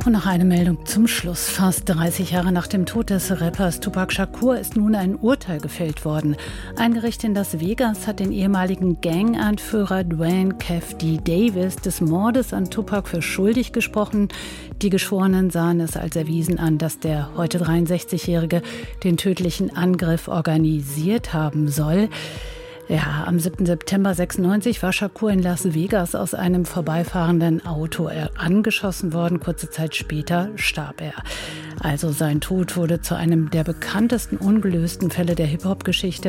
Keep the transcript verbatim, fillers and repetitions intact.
Und noch eine Meldung zum Schluss. Fast dreißig Jahre nach dem Tod des Rappers Tupac Shakur ist nun ein Urteil gefällt worden. Ein Gericht in Las Vegas hat den ehemaligen Gang-Anführer Dwayne „Kev D. Davis des Mordes an Tupac für schuldig gesprochen. Die Geschworenen sahen es als erwiesen an, dass der heute dreiundsechzigjährige den tödlichen Angriff organisiert haben soll. Ja, am siebten September sechsundneunzig war Shakur in Las Vegas aus einem vorbeifahrenden Auto angeschossen worden. Kurze Zeit später starb er. Also sein Tod wurde zu einem der bekanntesten ungelösten Fälle der Hip-Hop-Geschichte.